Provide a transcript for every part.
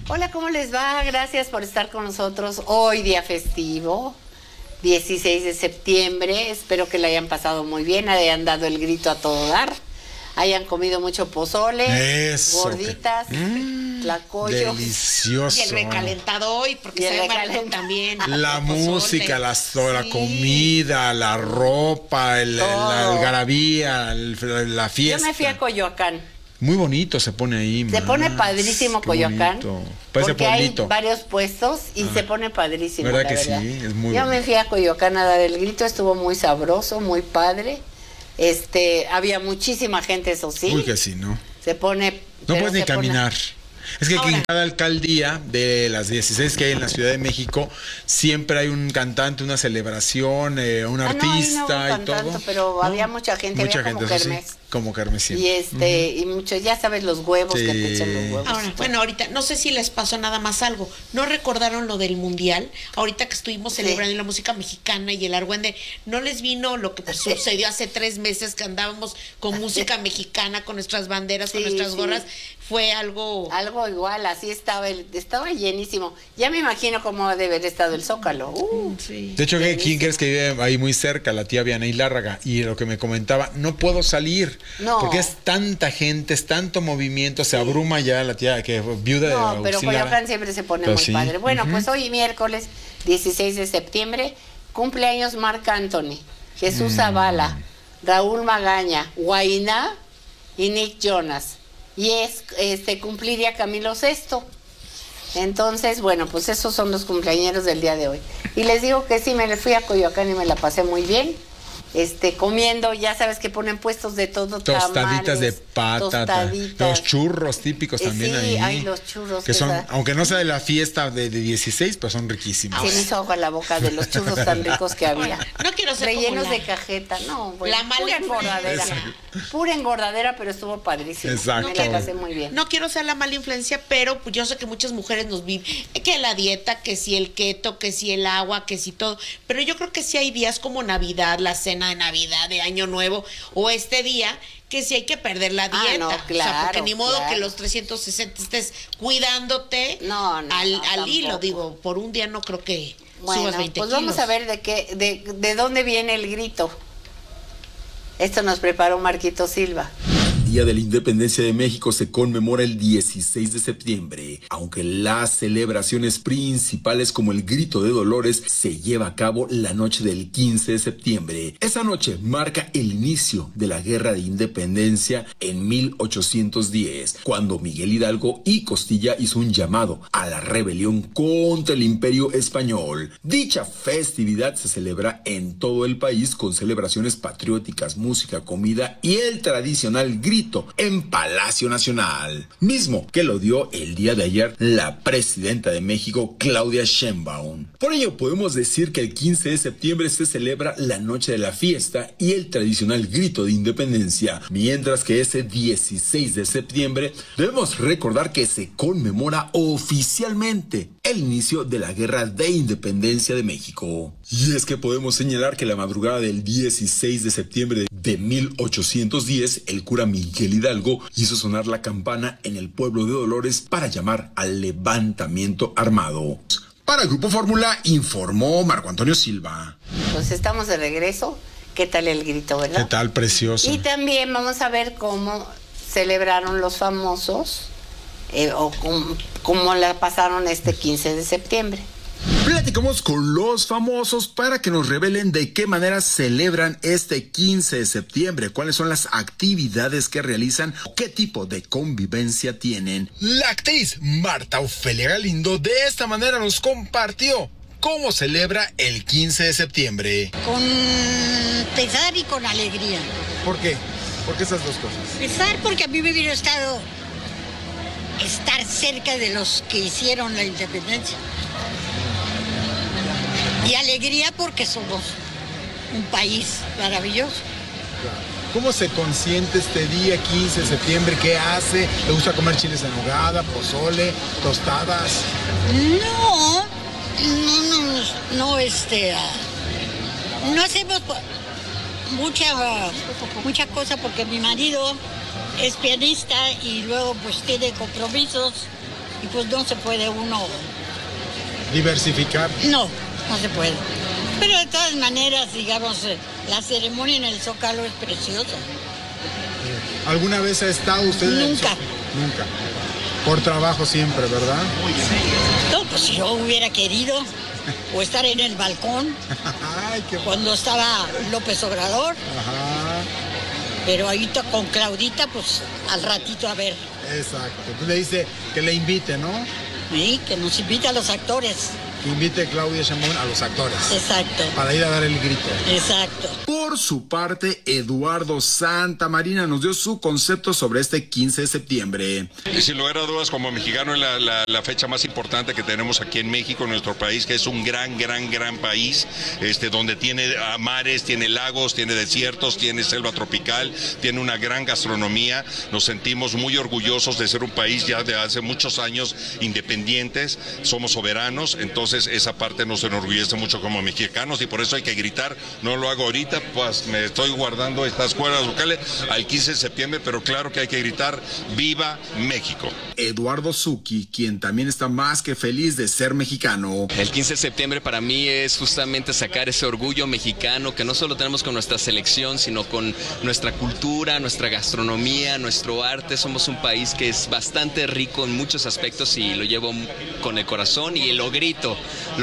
Hola, ¿cómo les va? Gracias por estar con nosotros hoy, día festivo, 16 de septiembre. Espero que la hayan pasado muy bien, hayan dado el grito a todo dar, hayan comido mucho pozole, eso, gorditas, tlacoyo. Delicioso. Y el recalentado hoy, porque se ve barato también. La música, la Sí. comida, la ropa, la algarabía, la fiesta. Yo me fui a Coyoacán. Muy bonito se pone ahí. Se pone padrísimo Coyoacán. Parece porque pueblito. Hay varios puestos y se pone padrísimo. ¿Verdad la que verdad. sí? Es muy Yo bonito. me fui a Coyoacán a dar el grito, estuvo muy sabroso, muy padre. Había muchísima gente, eso sí. Uy, que sí, ¿no? Se pone. No puedes ni caminar. Es que Ahora, en cada alcaldía de las 16 que hay en la Ciudad de México, siempre hay un cantante, una celebración, un artista ahí no y todo. tanto, pero ¿no? había mucha gente, Mucha había como gente, eso kermés. sí, como kermés, sí. Y muchos, ya sabes, los huevos que te echan los huevos. Ahora, bueno, ahorita, no sé si les pasó nada más algo. ¿No recordaron lo del Mundial? Ahorita que estuvimos celebrando la música mexicana y el argüende, ¿no les vino lo que sucedió hace 3 meses que andábamos con música mexicana, con nuestras banderas, con nuestras gorras? Fue algo Igual, así estaba llenísimo. Ya me imagino cómo debe haber estado el Zócalo. De hecho, ¿quién crees que vive ahí muy cerca? La tía Vianey Lárraga. Y lo que me comentaba, no puedo salir. No. Porque es tanta gente, es tanto movimiento, se abruma ya la tía que fue viuda de No, pero Auxiliar. Coyoacán siempre se pone Pero muy sí. padre. Bueno, pues hoy miércoles 16 de septiembre, cumpleaños Marc Anthony, Jesús Zavala, Raúl Magaña, Guainá y Nick Jonas. Y cumpliría Camilo Sesto. Entonces, bueno, pues esos son los cumpleañeros del día de hoy. Y les digo que sí, me fui a Coyoacán y me la pasé muy bien. Comiendo, ya sabes que ponen puestos de todo, Tostaditas tamales, de patata, tostaditas. los churros típicos también sí, ahí. hay los churros que son, da. aunque no sea de la fiesta de 16, pues son riquísimos. Se me hizo agua la boca de los churros tan ricos que había. No quiero ser rellenos como de cajeta, no, bueno, la mala pura engordadera. influencia. Pura engordadera, pero estuvo padrísimo. Exacto. Me la pasé muy bien. No quiero ser la mala influencia, pero pues yo sé que muchas mujeres nos viven, que la dieta, que si el keto, que si el agua, que si todo, pero yo creo que sí hay días como Navidad, la cena de Navidad, de Año Nuevo, o este día, que sí hay que perder la dieta. no, o sea, claro, porque ni modo claro. que los 360 estés cuidándote No, al hilo, tampoco. digo, por un día no creo que Bueno, subas 20 pues kilos. vamos a ver de dónde viene el grito. Esto nos preparó Marquito Silva. El Día de la Independencia de México se conmemora el 16 de septiembre, aunque las celebraciones principales como el Grito de Dolores se lleva a cabo la noche del 15 de septiembre. Esa noche marca el inicio de la Guerra de Independencia en 1810, cuando Miguel Hidalgo y Costilla hizo un llamado a la rebelión contra el Imperio Español. Dicha festividad se celebra en todo el país con celebraciones patrióticas, música, comida y el tradicional grito en Palacio Nacional, mismo que lo dio el día de ayer la presidenta de México, Claudia Sheinbaum. Por ello podemos decir que el 15 de septiembre se celebra la noche de la fiesta y el tradicional grito de independencia, mientras que ese 16 de septiembre debemos recordar que se conmemora oficialmente el inicio de la Guerra de Independencia de México. Y es que podemos señalar que la madrugada del 16 de septiembre de 1810, el cura Miguel Hidalgo hizo sonar la campana en el pueblo de Dolores para llamar al levantamiento armado. Para Grupo Fórmula informó Marco Antonio Silva. Pues estamos de regreso. ¿Qué tal el grito, verdad? ¿Qué tal, precioso? Y también vamos a ver cómo celebraron los famosos o cómo la pasaron este 15 de septiembre. Platicamos con los famosos para que nos revelen de qué manera celebran este 15 de septiembre, cuáles son las actividades que realizan, qué tipo de convivencia tienen. La actriz Marta Ofelia Galindo de esta manera nos compartió cómo celebra el 15 de septiembre. Con pesar y con alegría. ¿Por qué? ¿Por qué esas dos cosas? Pesar porque a mí me hubiera estado estar cerca de los que hicieron la independencia. Y alegría porque somos un país maravilloso. ¿Cómo se consiente este día 15 de septiembre? ¿Qué hace? ¿Le gusta comer chiles en nogada, pozole, tostadas? No hacemos mucha cosa porque mi marido es pianista y luego pues tiene compromisos y pues no se puede uno... Diversificar. No se puede. Pero de todas maneras, digamos, la ceremonia en el Zócalo es preciosa. ¿Alguna vez ha estado usted en el Nunca. Zócalo? Nunca. Por trabajo siempre, ¿verdad? No, pues si yo hubiera querido, o estar en el balcón, Ay, qué... cuando estaba López Obrador, Ajá, pero ahorita con Claudita, pues al ratito a ver. exacto. Entonces le dice que le invite, ¿no? Sí, que nos invita a los actores. Que invite Claudia Sheinbaum a los actores. Exacto, Para ir a dar el grito. exacto. Por su parte, Eduardo Santamarina nos dio su concepto sobre este 15 de septiembre. Y sin lugar a dudas, como mexicano, es la fecha más importante que tenemos aquí en México, en nuestro país, que es un gran país, donde tiene mares, tiene lagos, tiene desiertos, tiene selva tropical, tiene una gran gastronomía. Nos sentimos muy orgullosos de ser un país ya de hace muchos años independientes, somos soberanos, entonces esa parte nos enorgullece mucho como mexicanos y por eso hay que gritar. No lo hago ahorita, pues me estoy guardando estas cuerdas vocales al 15 de septiembre, pero claro que hay que gritar ¡Viva México! Eduardo Zucchi, quien también está más que feliz de ser mexicano. El 15 de septiembre para mí es justamente sacar ese orgullo mexicano que no solo tenemos con nuestra selección, sino con nuestra cultura, nuestra gastronomía, nuestro arte. Somos un país que es bastante rico en muchos aspectos y lo llevo con el corazón y lo grito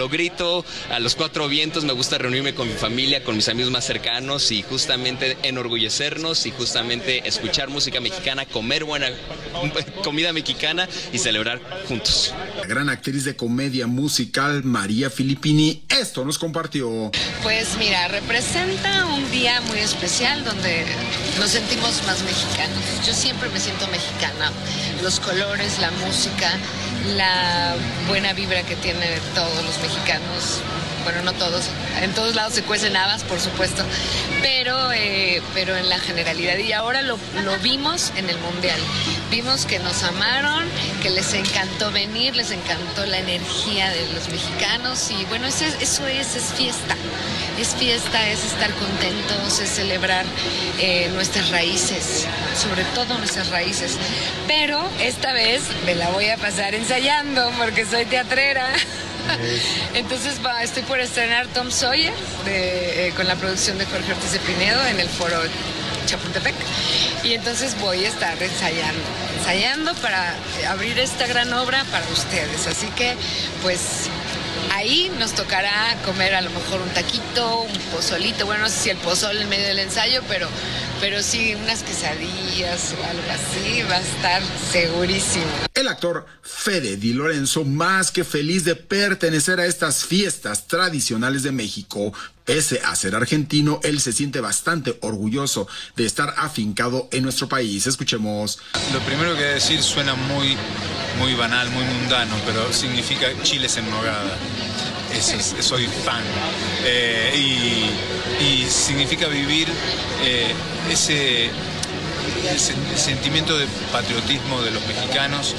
a los cuatro vientos. Me gusta reunirme con mi familia, con mis amigos más cercanos y justamente enorgullecernos y justamente escuchar música mexicana, comer buena comida mexicana y celebrar juntos. La gran actriz de comedia musical María Filippini esto nos compartió. Pues mira, representa un día muy especial donde nos sentimos más mexicanos. Yo siempre me siento mexicana. Los colores, la música, la buena vibra que tienen todos los mexicanos. Bueno, no todos, en todos lados se cuecen habas, por supuesto, pero en la generalidad. Y ahora lo vimos en el Mundial. Vimos que nos amaron, que les encantó venir, les encantó la energía de los mexicanos y bueno, eso es fiesta. Es fiesta, es estar contentos, es celebrar nuestras raíces, sobre todo nuestras raíces. Pero esta vez me la voy a pasar ensayando porque soy teatrera. Entonces estoy por estrenar Tom Sawyer con la producción de Jorge Ortiz de Pinedo en el Foro Chapultepec y entonces voy a estar ensayando para abrir esta gran obra para ustedes, así que pues ahí nos tocará comer a lo mejor un taquito, un pozolito, bueno, no sé si el pozole en medio del ensayo, pero sí unas quesadillas o algo así, va a estar segurísimo. El actor Fede Di Lorenzo, más que feliz de pertenecer a estas fiestas tradicionales de México. Pese a ser argentino, él se siente bastante orgulloso de estar afincado en nuestro país. Escuchemos. Lo primero que voy a decir suena muy banal, muy mundano, pero significa chiles en nogada. Soy fan. Y significa vivir ese sentimiento de patriotismo de los mexicanos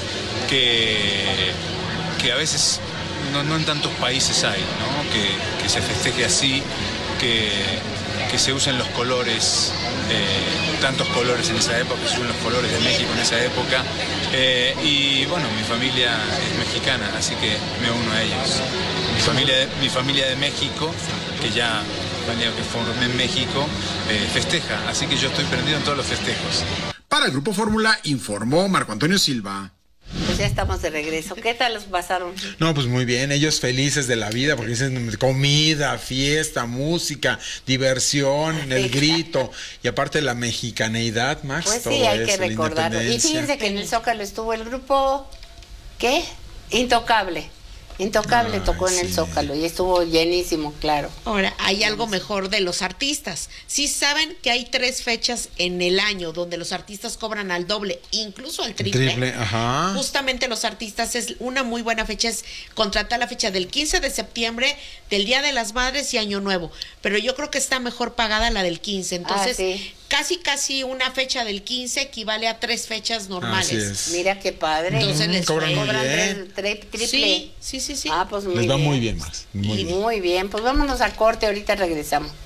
que a veces no en tantos países hay, ¿no? Que se festeje así, que se usen los colores, tantos colores en esa época, que se usen los colores de México en esa época. Y bueno, mi familia es mexicana, así que me uno a ellos. Mi familia de México, que formé en México, festeja, así que yo estoy prendido en todos los festejos. Para el Grupo Fórmula informó Marco Antonio Silva. Pues ya estamos de regreso. ¿Qué tal los pasaron? No, pues muy bien, ellos felices de la vida porque dicen comida, fiesta, música, diversión, el grito y aparte la mexicaneidad, Max. Pues todo sí, hay eso, que recordarlo. Y fíjense que en el Zócalo estuvo el grupo, ¿qué? Intocable tocó en el Zócalo y estuvo llenísimo, claro. Ahora, hay algo mejor de los artistas. Sí saben que hay 3 fechas en el año donde los artistas cobran al doble, incluso al triple. Ajá. Justamente los artistas es una muy buena fecha, es contratar la fecha del 15 de septiembre, del Día de las Madres y Año Nuevo. Pero yo creo que está mejor pagada la del 15. Entonces, sí. casi una fecha del 15 equivale a 3 fechas normales. Así es. Mira qué padre. Entonces les cobran muy bien. Triple. Sí. Ah, pues muy Les va bien. muy bien, Max. Muy bien. Muy bien, pues vámonos a corte, ahorita regresamos.